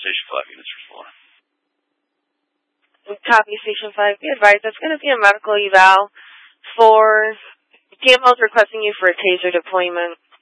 Station 5 units for 4. Copy, Station 5. Be advised, that's going to be a medical eval for... TML's requesting you for a taser deployment.